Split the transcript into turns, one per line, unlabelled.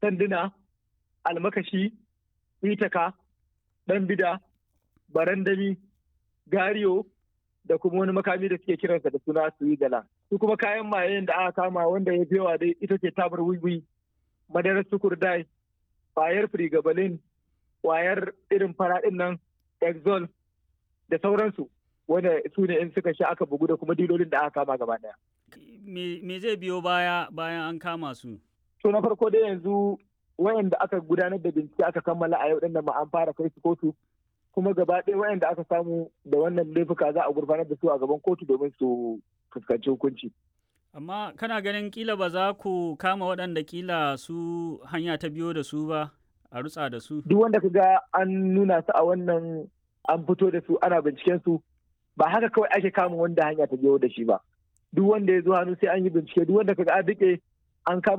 sanduna, almakashi, itaka, ɗan bida, barandami, gariyo da kuma wani makami da suke kiransa da suna suigala. Su kuma kayan mayen da aka kama wanda ya fi yawa dai ita ce tabar wiwi, madarar sukurdai, ƙwayar frigabalin, ƙwayar irin faraɗin nan, exol da sauransu, wanda su ne in suka sha aka bugu da kuma dilolin da aka kama gaba ɗaya.
Me zai biyo bayan an kama su?
To na farko dai yanzu wayanda aka gudanar da bincike aka kammala a yau ɗin nan ma an fara kai su kotu, kuma gaba ɗaya wayanda aka samu da wannan laifuka za a gurfanar da su a gaban kotu domin su fuskanci hukunci.
Amma kana ganin kila ba za ku kama waɗanda kila su hanya ta biyo da su ba a rutsa da su?
Duk wanda ka ga an nuna su a wannan an fito da su ana binciken su ba haka kawai ake kama wanda hanya ta biyo da shi ba. Duk wanda ya zo hannu sai an yi bincike, duk wanda ka ga an riƙe an kama